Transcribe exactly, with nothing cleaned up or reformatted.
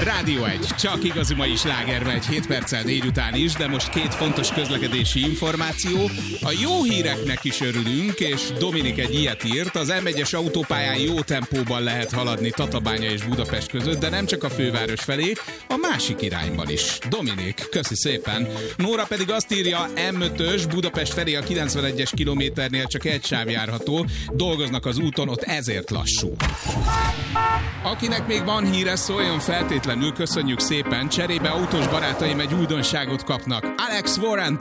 Rádió egy, csak igazi mai sláger megy hét perccel délután is, de most két fontos közlekedési információ. A jó híreknek is örülünk, és Dominik egy ilyet írt. Az em egyes autópályán jó tempóban lehet haladni Tatabánya és Budapest között, de nem csak a főváros felé, a másik irányban is. Dominik, köszi szépen. Nóra pedig azt írja, em ötös Budapest felé a kilencvenegyes kilométernél csak egy sáv járható, dolgoznak az úton, ott ezért lassú. Akinek még van híre, szóljon feltétlenül, köszönjük szépen. Cserébe autós barátaim egy újdonságot kapnak. Alex Warren